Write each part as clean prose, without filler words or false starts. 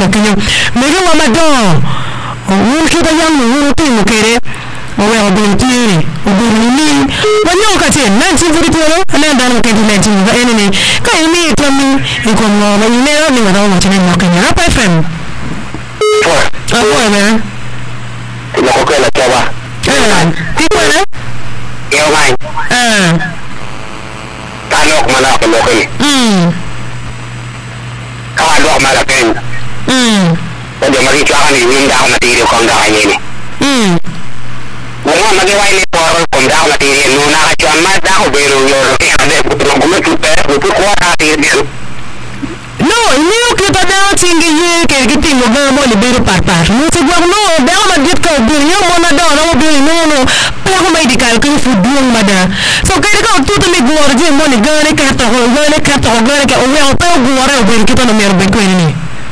kinyo mege wa mado o kita yang tin kere o wa bonti o burni wanyo ka te 1942 ana dan ka 19 enemy ka imi to mi ko mo ba ni ni wa do mo chine mo kenya Rap FM ne lo ko la chava ti ko ne yo mai ta lo ko mala ko lo ko ka lo mala pen ko de mari chava ni win da ma ti ko da ni ni Bunga magi wai ni por kom da ma ti no na ka chan ma da ko be ro yo ke ade ko me tu pe ko ko ta ti ni no ni o ke ta da tingi ye ke giti mo ga mo ni be ro par no se gwa no da ma dit ko be yo mo na da no be no pa ko mai di kal ko fu du ma da so ke ko tu to mi gwa je mo ni ga ne ka ta ko ga ne ka ta ko ga ne ka o we o to gwa re o be ki to no mer be ko ni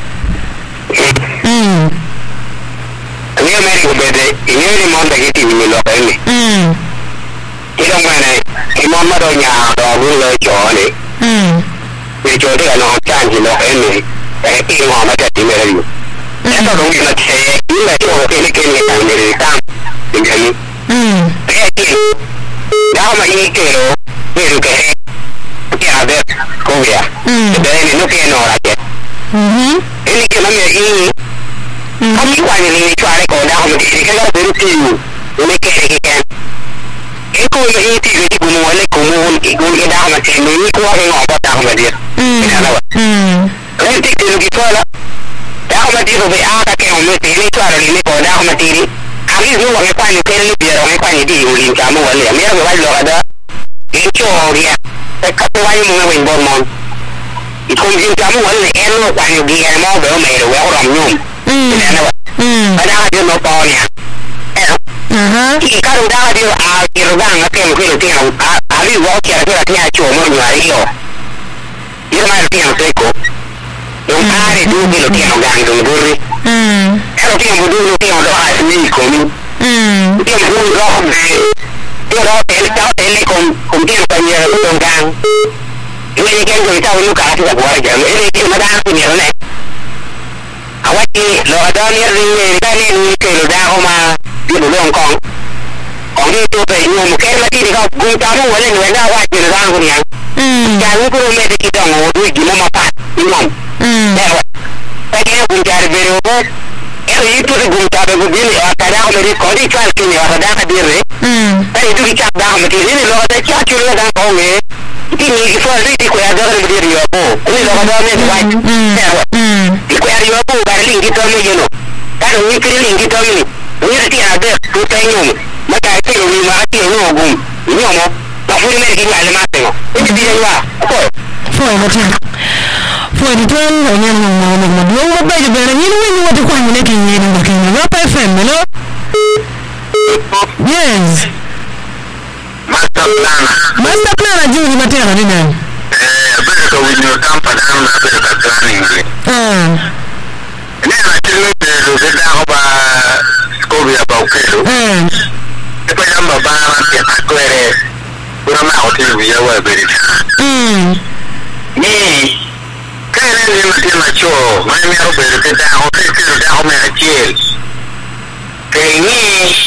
Ni America bede ini mon da giti ni lo ni ida mana ki mon ma do nya do bu lo jo ni ni jo de no chan ji lo ni e ti mo ma ta ti me ri e to do ni na che ni me jo ke ni ta ni ta ni ni e ti da ma ni ke lo ni ru ke ya de ko ya de ni no ke no ra ke ni ke na me i Kami wani ni chware ko da ko ti ke la beru ti ni ke ke ke e ko ni ti ke ko mo wale ko mo ki ko ke da ma ti ni ko ke ngo ba da ko dia ina la ni ti ke ki ko la da ko ti ko be a ka ke mo ti ni chware ni ko da ko ti ni abi ni wa ke kwa ni ke ni bi ro ke kwa ni di u lin ka mo wale mi ra ko wa lo da ni cho ria e ka ko wa ni mo ngi bon mon i ko ni ka mo wale en no kwa ni gi mo be o me ro wa ro nyum ada dia no ponya ki karu da dia a kirdan a tem ko ti a li wo ki ara ti a chuo mo ni ari yo io mai ti an seco non pare du che lo tiano gango burri ero ti mo du lo tiano da a mi ko mi ti mo du lo ti ro te con ti ko ni con gang io ni che ko ta lu ka ti da buara ga e ti ma da ni ne awai lo ada ni ring ni ni ke lo da ko ma ti lo long kong kong ni tu pe ni mo ke la ti ni ko gu ta mo wale ni da wa ti da ko ni ya ni ko me ti ta mo du gi mo ma pa ni mo ta ke gu ja re ro ko e tu gu ta be gu ni ta da ko me ko di ka ki ni wa da ka di re ta tu ki cha da ko me ti ni lo da cha chu lo da ko me ti ni ki fo ri ti ko ya da re di ri yo ko ni lo da me wa ti ko ya ri yo ko ba ri ngi to me yo no ta ro ni kiri ngi to me ni ti a de tu ta yo ma ta ti ni ma ti yo gu ni yo mo ta fu ni me ki ma le ma te no ti bi yo wa ko fo mo ti fo di to no ni mo mo ba je be ni ni wo ti kwa ni ke ni ni ke ni Rap FM no yes Master plan juu ni matena ni nani bere ko winyo kampa da na bere ka planning ni na tinu de lo de da ba skobia ba o kelo e pa yamba ba na ke akwere una ma o ti wi ya wa bere ni kare ni ma ti ma cho ma mi ro bere ke da o ke da o me achiel ke ni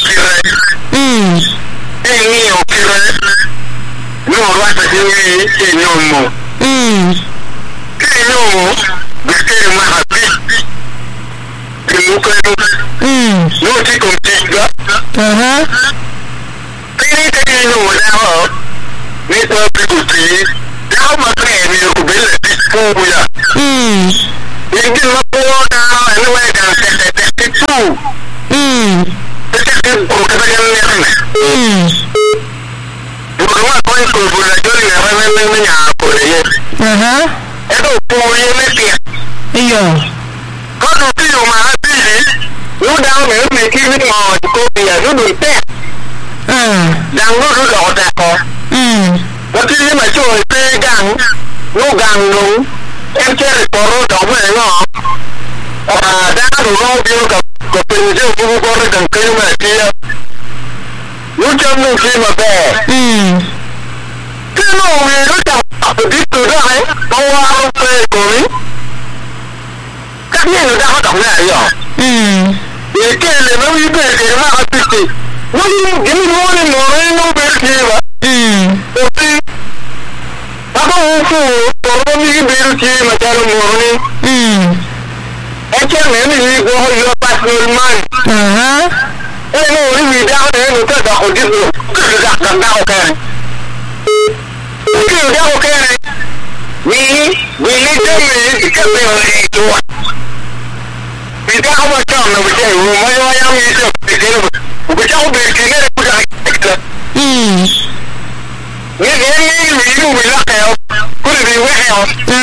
ni o kire no lo ha ti ni ke no mo ke no de ke ma ha ti ke mo ko no ti ko ti ga ke no da ho ni to ti ku ti da ma ke ni ku be le ti fu ya ni ke ma ko da ni wa da te tu te ko ka da ni Bukan kau itu bukan jual ni apa ni apa ni? Itu punya mesti. Iya. Kau tu tu mah tu ni, lu dah mesti ni mau kau biar lu duit. Dan lu dah tak kau. Tapi ni macam itu gang, lu gang lu, cari koru dah mana? Dah lu dia kau penjual buku koru dan kau mesti. Lu jangan sih macam. Kau ni lu tak begitu dah. Kau orang pergi kau ni. Kan ni da ka ta na yo e ke le no yi be ke ma ka ti no ni ni mo ni no be ke ba o ti ba ko fu to no ni be ke ma ta no mo ni e ke ni go yo personal man e no ni da no ta da ko di da ka da o ke we need to come to we got our time we say we am is we shall be clear we lock out could be well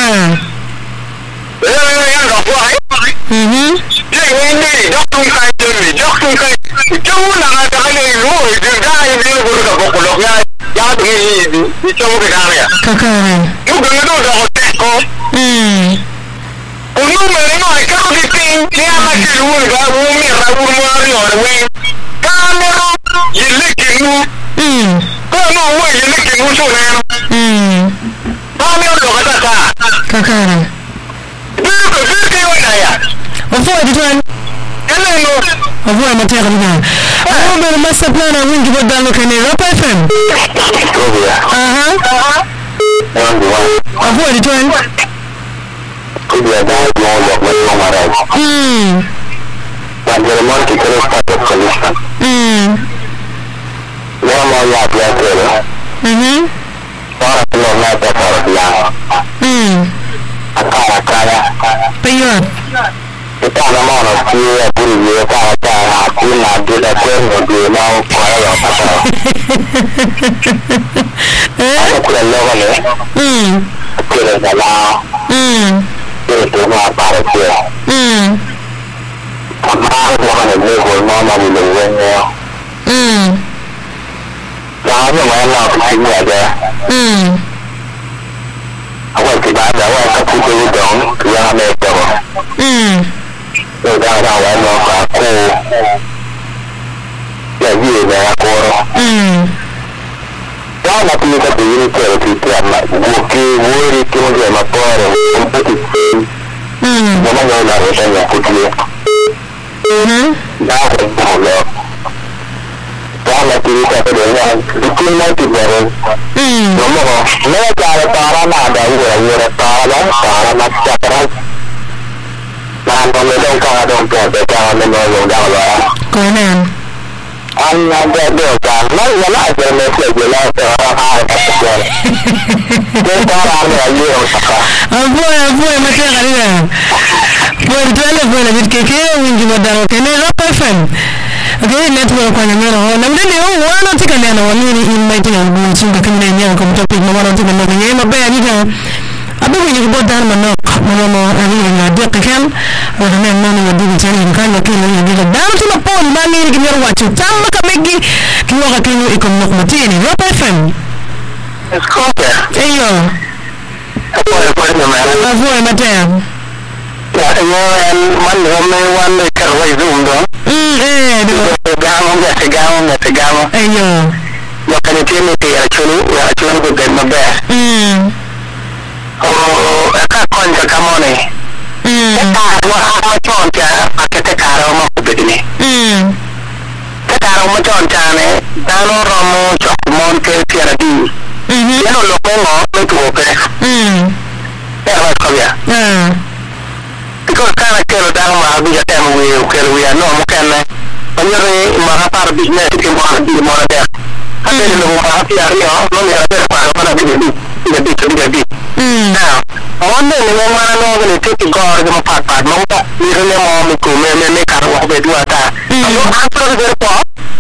master plan and wingi bodda lo kene Rock FM avoid it one kudia da yo lo mara but the month is a part of solution no more ya para no na ta para ya akara peyor kita nama orang tua bulu kita ada aku nak dia kuat dia mau kaya apa aku kurang lawan ni kurang salah itu apa dia apa orang ni orang mana ni orang jangan mana ini aja awak tidak ada awak tak perlu dong yang mereka rồi ra đâu lại nó cả cô là gì nè cô đó là cái cái gì cái tiền mà cái vui đi cái gì mà tôi rồi không có gì nó mà nói là cái nhà của chị đó cũng không được đó là cái đường này cái này thì rồi đúng không nếu cha là ta ra mà để người ta nó chặt ra làm con người đông con đông trẻ để cho nên người dùng đâu rồi có nè anh để được cả nói lại về mấy chuyện gì đó cho hai cái nên ta làm là nhiều vui mà chơi cái này vui là biết cái wingi bodda lo kene Rock FM okay network kwa nyamero na mdeni wana tika nena wanini inmaiti ya mchunga kamina nyao kwa topic na wana tika nena nyema baya nika abu wingi bodda manok mama ani na dekan wana mama wadi chani mkano kile ni bila damu tuna pon mami ni kimero wachu tama kamegi kiwa kinu ikom nok matini Rock FM escote eyo avoe matea ya yo en man home wan de karwai zoom do gamo eyo lo que tiene que achunu ko den mabe aka konja kamone ta wa chon cha pakete karo mo kubedini ta karo mo chon cha ne dano romo chok mon ke tiara di yano lo ko me tu pe ya wa ko ya because kana kelo dano ma bi ya temu we no mo kana Panyere mahapar business ke mo de ade lo mahapar ya no me ade para para di now one day no mana no ne take go mo pat mo ta ni ne mo mi ko me kar wa be dua ta no after the report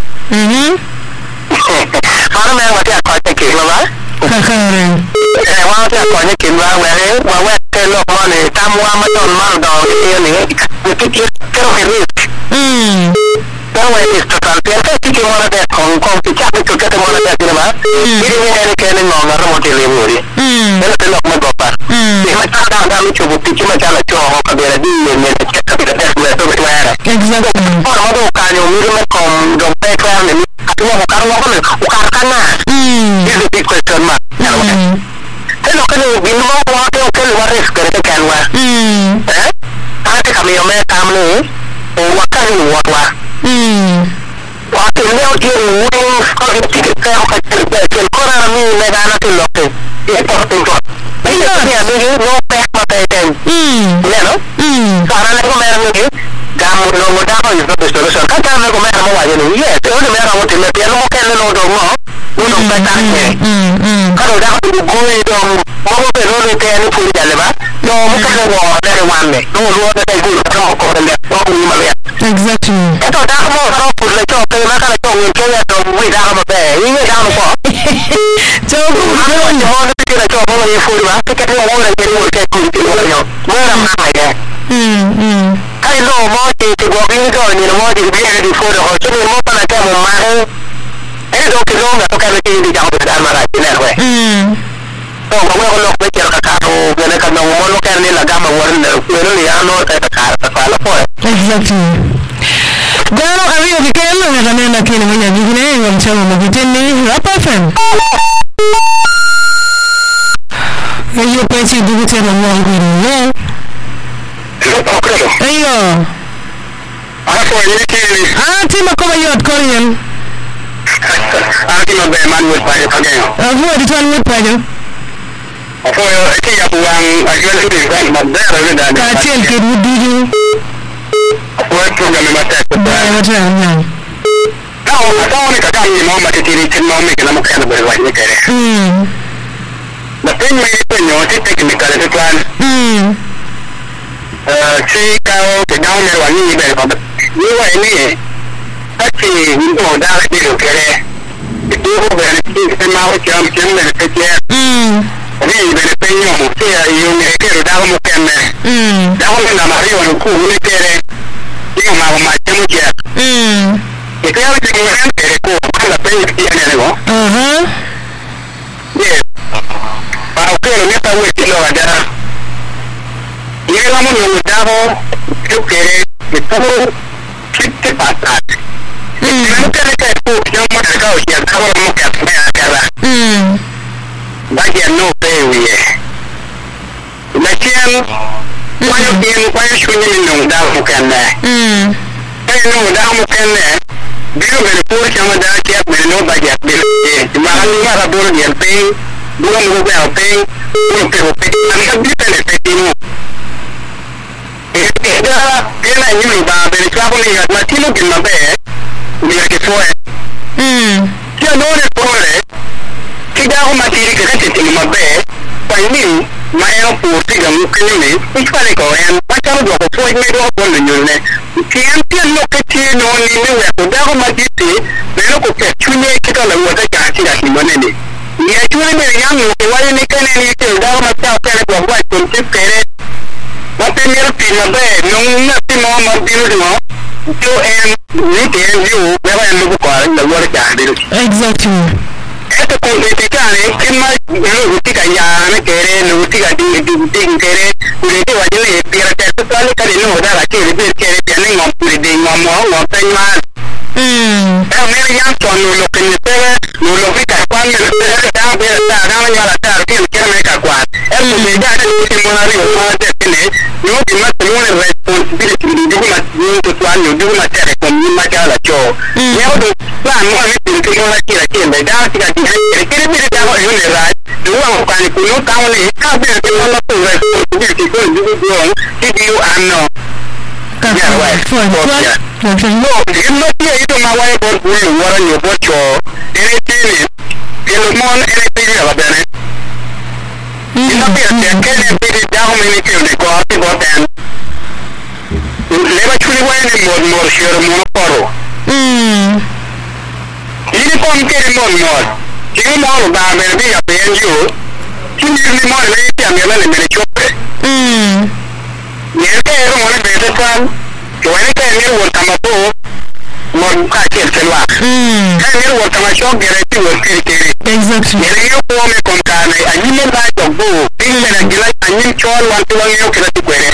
para me wa ta ko te ke lo ba wa ta ko ne ke wa te lo mo ne tam wa ma don ma do ni ti ke ro Now it's total perfect que mora de con picciare che te mora de cinema ini ne che ne non la remote le muri te lo ma gopa e ma da mi ci butti ma già la ciò ho bere di ne che capire adesso dove era exactly ora ma do canio mi me con do pe clan mi tu ho caro con o carcana is a big question mark te lo che ne bimbo wa che lo va rischio che canwa anche cambio me kamne o wakani wakwa waktu leo dia ngurung kalau kita kalau korang ni negara tu lokal itu tentu ini dia ni lokal mata itu ya no karena aku merang ni kamu no mudah pun itu kan kamu aku merang mau aja ni ya itu ni merang mau tidak dia mau kena no dong untuk betahnya kalau dah aku gue dong mau perlu ni kena pun jalan bah no bukan mau dari mana no luar dari gue kalau kau lihat no ni malah exactly itu dah mau kalau pun lecok kalau kalau kau ngelihat dong gue dah mau ini dah mau coba aku jangan fikir lecok mau ni pun bah fikir mau orang jadi mau kayak gitu mau merang apa ya kai lo mo ti go bin go ni mo ti bi di foto ho so mo pa na ka mo ma e do ki lo na to ka ti di jang da mara ti na we to ko mo lo ko ti ka ka ro ga na ka no mo lo ka ni la ga ma wor na ko ni ya no ta ka ta la po exactly gano ario ki kello na na kile mo ya ni ne ngom chama mo kiteni rap fm ayo pensi du ti na mo ngiro ayo ako ni ki ti makoma yot koyen ati ma be man wot pa ka gayo avu di tuan wot pa jo ako ti ya buang ajal di kan ma be ra da ka tel ke du du ko program ma ta ko ba ma ta na ta ni ka kan ni mo ma ti ni tin mo me ka mo ka na be wa ni ka re na tin me ko nyo ti technical ti plan si cao thì đau này là như vậy mà như vậy này tất thì những đồ đa là điều kia đây thì tôi có về cái máu chấm chấm này cái kia vì về cái nhau một cái yêu này cái đồ đau một cái này đau này là mà yêu nó cũng như kia đây nhưng mà chấm kia thì cái này thì người cái cô là bên kia này đúng không? Yes. Và cái này ta会听到的。Ini kamu mengundang juga itu kita pasar. Kamu kan itu yang mereka usia kamu mungkin ada. Bagian no pay Macam banyak sunyi mengundang mungkin dah. Mengundang mungkin dah. Bila berpur sama dah siap beli bagian beli. Cuma ni mara bulu yang pay, dua minggu yang pay, mungkin pay. Anda bisa lepas ini. Dia nak ni ba beri siapa ni nak mati mungkin mampu dia kesuai. Dia nolak boleh. Kita aku mati di kerja ini mampu. Pani maya putih kamu kini ikhlas kau yang macam dua kesuai ni dua pun ni. Kian lo kecil nol ni ni aku dah aku mati tu. Belok ke cuma kita lalu ada janji dah di mana ni. Ia cuma ni yang awal ni kan ni tu dah macam apa buat konsep kere. Tapi मेरे तीन नब्बे नौना तीन नौ मध्य में जो एम नीति जो मेरा एम लोग कॉल लगवा रहे हैं दिल exactly ऐसे कौन देती क्या है कि मैं लोग का यार में कह रहे लोग का डी कह रहे उन्हें वजह नहीं पियर कैसे तो वाले करें लोग उधर आके रिपेयर कह रहे हैं नहीं पूरी दिन माँ पैमान मेरे यहाँ तो लोग के नीचे लोग भी काटवान में दाम पे दाम वाला तार के क्या मैं काटवान ऐसे में जाने की मुनारी होता है you must know the responsibility you must do to plan you do not tell them you must tell a show you have to plan more than to know like it the dance that you can be the one you right the one who can you down it can't be the one to responsibility to do if you are no yeah right no you not here you don't know why you want you watch your anything you know anything about that Ina pia kene pili dahu mini kile ko ati boten. Leba chuli wani mor shiro mono poro. Ini pom kiri mor. Kiri mor ba merbi ya penju. Kiri ni mor le ya mela le mele chope. Yete ero mor bete kan. Kwani ka ni wo tamapo mor ka kel kelwa. Ka ni wo tamasho gereti wo kiri. exactly Yere ko me kon kana anyi ba dogo pinga na gila anyi chol wantu wangi kila tukwere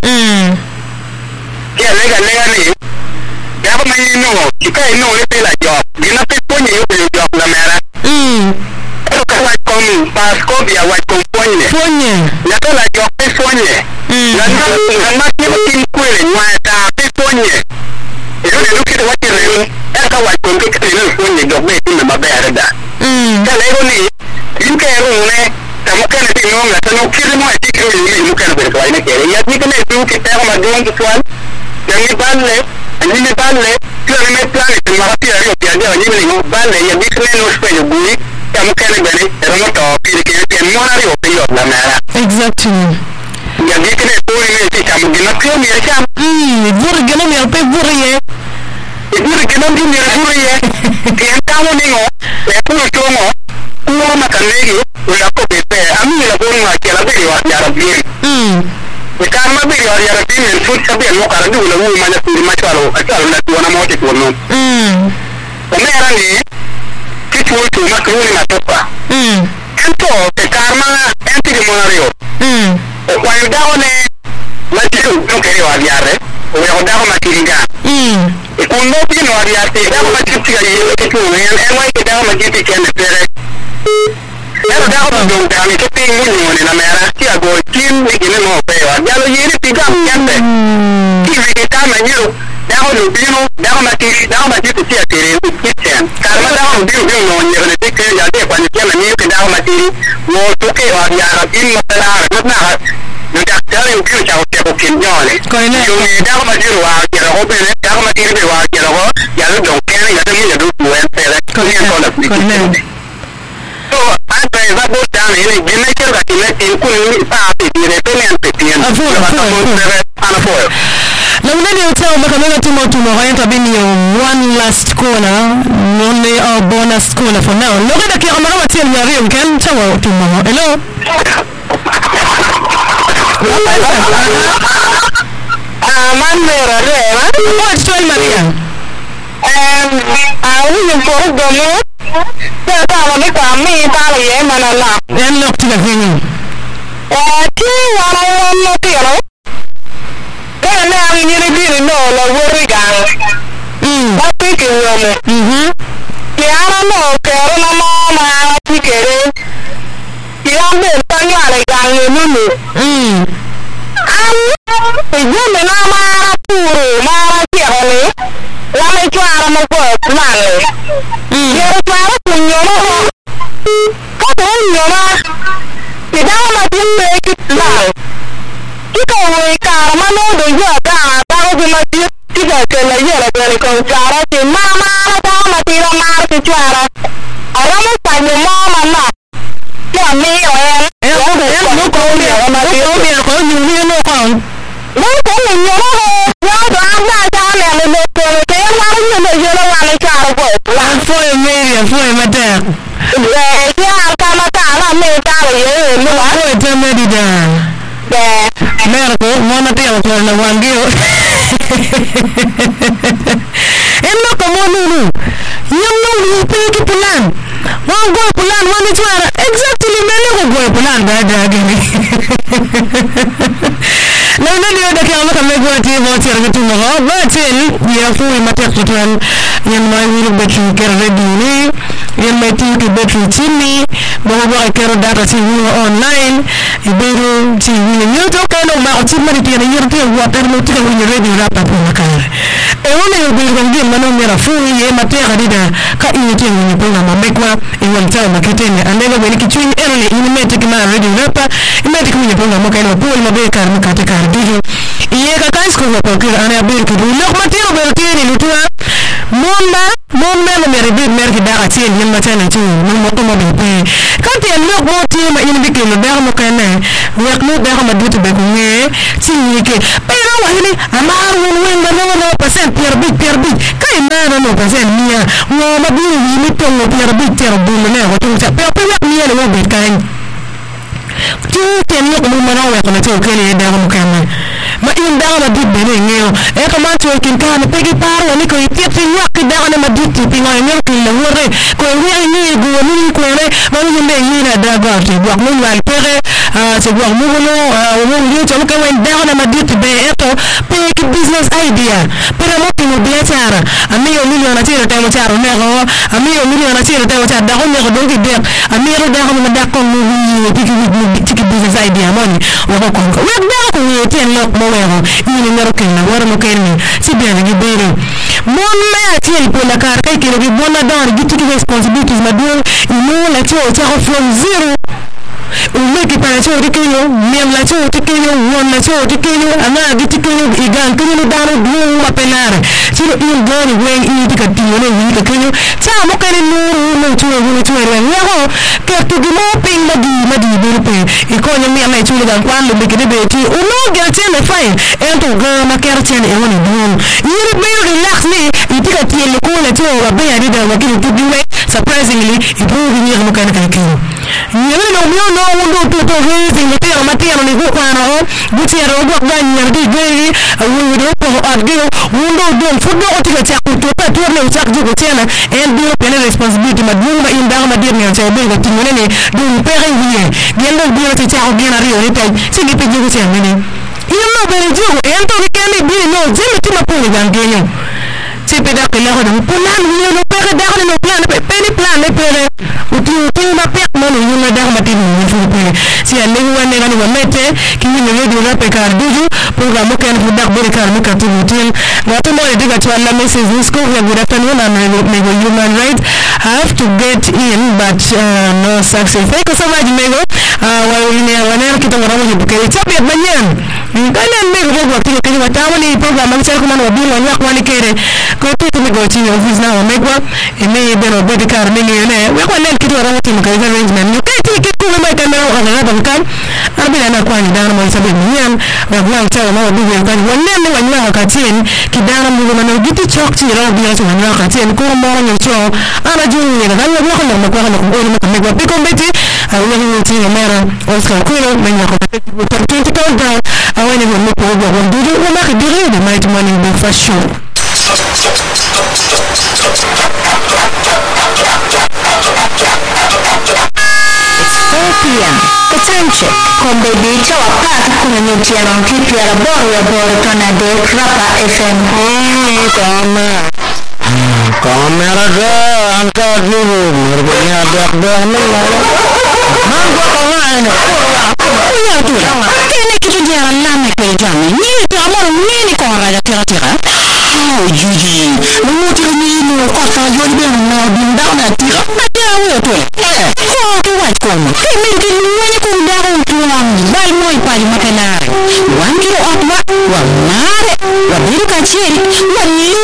ya lega ni ya ba mai no kika no le pela job gina pe ponye yo le job na mera ka wa kom pas ko bia wa kom ponye ya to la job pe ponye na ki tin kwere wa ta pe un tuan yang balle ni balle que me plan de marapia yo que ande ni ni balle ya bisne no spello bui ya mo kene bene era mo to que monari o yo la mera exactement ya bisne to ni que chamo gina que mi cham bur gina mi pe burye bur gina mi burye que estamos ni o e no tomo uno makanegi la ko be ami la bon ma que la be yo ya rabbi karma be yo ya rabbi men fut sabe mo kala du la mu ma na turi ma chalo achalo na tuana mo te tuano o me era ni que tu tu ma ko ni ma topa ento te karma enti di monario o kwa da one ma ti no ke yo aviare o yo da ma tiringa e con no bi no ariate da ma ti ti ye ke tu en wai ke da ma ti ti ken pere era da ma do da mi ke ti mu ni na mera ti ago kim ni ke no pe wa ya lo yiri ti ga yande ti ke ta ma ni da no bi no da ma ti ti tere kitchen karma da no bi no ni ne ti ke ya de kwa ni ke ni ke da ma ti mo to ke wa ya ra bi mo la na no da ta yo ke cha o te ko kin yo le yo ni da ma ti wa ke ro be ne da ma ti be wa ke ro ya lo do ke ni ya de ni do tu en pe ko ni ko la ni so antes va a botar en el bien que la tiene en con pa y repelente tiene la unani hotel makamela tumo renta bini one last corner only a bonus corner for now lo kada ki amara tiel yari kan tawo tumo hello man mera rera what's your Maria un po domo ya ta ni ka mi ta le mana la en lo ti la vini ti wala no ti no na ami ni bi no lo wori gang ba ti ke wo mo ti ara no ke ro na ma ti ke re ti ambe ta ni ale gang ni mu yo me na mara puro mara ti ole la me chuara mo ko male yo chuara kunyoro ko kunyoro ti da ma ti me ki lao ki ko we ka ma no do yo da ta ko bi ma ti ga ke la yo la ko ko chuara ti mama da ma ti la mara ti chuara ara mo pa ni mama na ya me yo no ko ni ara ma ti ko ni no ko no ko ni yo no do anda ta le le ko ke ma ni me yo la ni ka ko la foi Maria foi madam ya ta ma ta la me ta le no foi te medida merko mona te ko na wangio emma ko monu yamno ni pe ki plan wango plan wani twara exactly mele ko go plan da gani na nani da ke amaka me go ti mo ti ra tu mo ba tin ya fu ma te to tan yan ma wiru be tu ker ready ni yan ma ti ki be tu tini bo bo ker data ti online ibero ti ni yo to ka no ma ti ma ti na yir ti wa per no ti ni ready ra pa po na kare e wona yo be go ngi ma no mera fu ye ma te ga dida ka ni ti ni po na ma me kwa e won ta ma kitene ande go ni ki tu ni erle ni me te ki ma ready ra pa e me te ki ni po na mo ka no po ma be kar ma ka te kar dijo iye ka kan sko ko ke ana abir ki lo ma ti ro be ti ni lutua monna no mere bi mer ki da ati ni ma tana tu mo ko mo be kan ti lo mo ti ma in bi ke lo da mo kana wa ko da ma dutu be ko ne ti ni ke pero wa ni amar won no percent per bit kai ma no percent mia wo ma bi ni to no per bit bu ne ko tu ta pe ni ne wo be kan tu te ni ko mo na wa ko to ke ni da mo kana ma in da ma di bene ngeo e ko ma to kin ka pe ki paro ni ko ti ti wa ki da na ma di ti pi ma ne ko le wore ko wi ni go ni ko re ma ni ne ni na da ga ti wa mo wa pere se wa mo no wo ni to ko wen da na ma di ti be e to pe ki business idea pero mo ti mo bi tara ami yo million na ti ta mo tara ne ko ami yo million na ti ta mo tara da ko ne ko do ki de ami ro da ko ma da ko mo ni ti ki business idea mo ni wo ko ko we da ko ni ti en lo mo ni ngaro ken na wara mo ken ni si bien ni bere mon me ati el pour la car kai ke bi bona dar gitu ki responsibilities ma do no la cho from zero umeke para cho tikenyo mem la cho tikenyo won la cho tikenyo ana tikenyo igan kenyo dano du mapenare sino in goni wen in tikatiyo ne wi tikenyo cha mo kene no cho yaho ke to mo ping madi berupe ikonyo mi ama chulo gan kwando bekede beti uno gerte me fine ento ga makerchen e woni dum yiri be relax ni itikatiyo le ko le cho wa be ari da wakini to diwe surprisingly improve ni mo kana kakiro yiri no mi no undo to hezi ni tero matero ni kwano buti ya robo ganya ndi gari wudo ko adgeo undo dum fudo otiga cha kutopa to le uchak jugo tena and do pene responsibility madunga inda ma dir ni cha be ko tinone dum pere wiye gendo dio cha cha ogena rio ni tay sigi pe jugo tena ni ino be jugo ento kene bi no jeme tima po gangenyo sipe da kila ko dum plan ni no pere da ko no plan plan pere uti ma pe mo no no da ma tin ni fu pere si alle wane ngani wa mete kini ne radio na pe kar duju program ko en fu dak beri kar mu ka tu hotel na to mo diga to alla message this ko good afternoon and nego human rights I have to get in but no success thank you so much nego wa ine wana kita ngaramu jibukeli chapi banyan ngana nego go ko kini watawani program ang ko man wabi wanya kwani kere ko to me go chini office na wa megwa ene beno bedi kar mingi ne wa kwa nen kitu ngaramu timu ka arrangement no kiti kitu ma kamera wa ngana bankan arbina na kwani dana mo sabe nyan wa bwa tawa ma wabi kan wannan ne wanya wakatin kidana mu na giti chok ti ra bi aso wanya wakatin ko mo ro cho ana juni ne ga wa ko na ko na ko ma megwa piko beti awu ni ti mera Oscar Kuno menya ko for 20 countdown awani mo ko go go dudu wa ma khidiri the night morning breakfast show. It's 4 p.m. The time check. Kombe bicha wakati kuna nyuti ya mkipi ya boro tona de Rapa FM. Kamera ga angkat dulu merbenya dak-dak Mangko kawan. Punya tu. Kene kita jalan lama ke jalan. Ni tu amor ni ko raja tira-tira. Oh Juji. Lu tira ni no kota yo ni ben no bindang na tira.